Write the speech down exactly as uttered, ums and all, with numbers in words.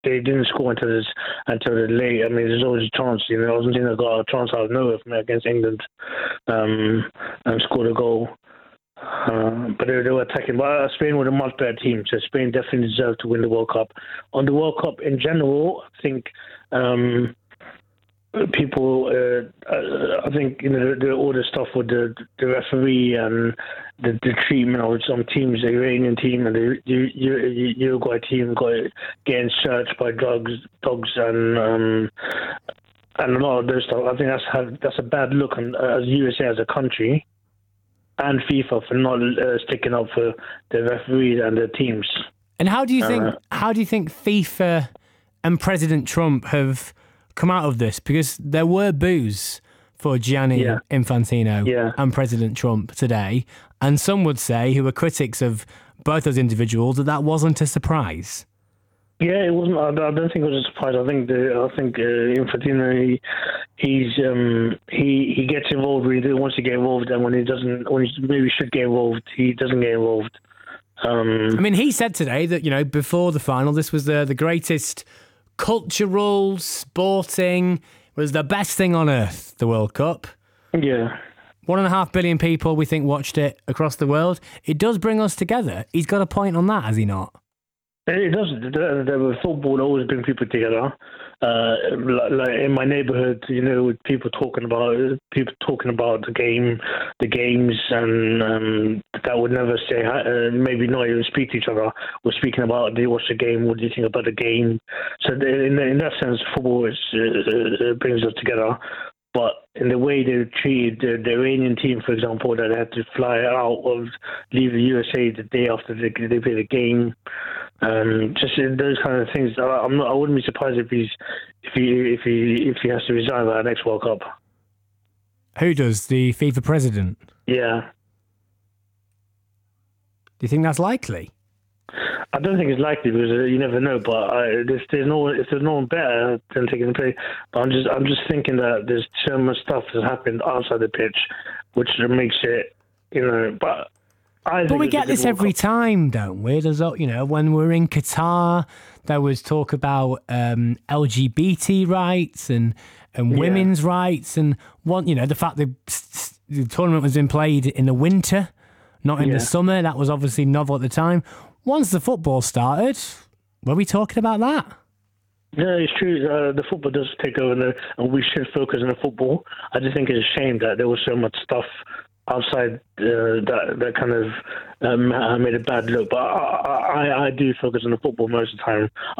they didn't score until this, until the late. I mean, there's always a chance. You know, Argentina got a chance out of nowhere from against England, um, and scored a goal. Uh, but they, they were attacking. But uh, Spain were a much better team, so Spain definitely deserved to win the World Cup. On the World Cup in general, I think um, people, uh, uh, I think you know the, the, all the stuff with the, the referee and the, the treatment of some teams, the Iranian team and the, the, the Uruguay team got getting searched by drugs, dogs and. Um, and a lot of those stuff. I think that's that's a bad look on uh, as U S A as a country. And FIFA for not uh, sticking up for the referees and the teams. And how do you think? Uh, how do you think FIFA and President Trump have come out of this? Because there were boos for Gianni yeah. Infantino yeah. and President Trump today, and some would say, who are critics of both those individuals, that that wasn't a surprise. Yeah, it wasn't. I don't think it was a surprise. I think the I think uh, Infantino he, he's um, he he gets involved when he wants to get involved, and when he doesn't, when he maybe should get involved, he doesn't get involved. Um, I mean, he said today that you know before the final, this was the the greatest cultural, sporting, was the best thing on earth. The World Cup. Yeah. One and a half billion people we think watched it across the world. It does bring us together. He's got a point on that, has he not? It does. The, the football always brings people together. Uh, like, like in my neighborhood, you know, with people talking about people talking about the game, the games, and um, that would never say uh, maybe not even speak to each other. We're speaking about, do you watch the game? What do you think about the game? So in in that sense, football is, uh, brings us together. But in the way they treated the, the Iranian team, for example, that had to fly out of leave the U S A the day after they, they play the game, um, just those kind of things. I'm not. I wouldn't be surprised if he's if he if he if he has to resign by the next World Cup. Who does? The FIFA president? Yeah. Do you think that's likely? I don't think it's likely because uh, you never know. But I, there's, there's no if there's no one better than taking the play. But I'm just I'm just thinking that there's so much stuff that's happened outside the pitch, which makes it you know. But I. But we get this every time, don't we? There's you know when we're in Qatar, there was talk about um, L G B T rights and and women's yeah. rights and one you know the fact that the tournament was being played in the winter, not in yeah. the summer. That was obviously novel at the time. Once the football started, were we talking about that? Yeah, it's true. Uh, the football does take over, the, and we should focus on the football. I just think it's a shame that there was so much stuff outside uh, that that kind of um, made a bad look. But I, I, I do focus on the football most of the time.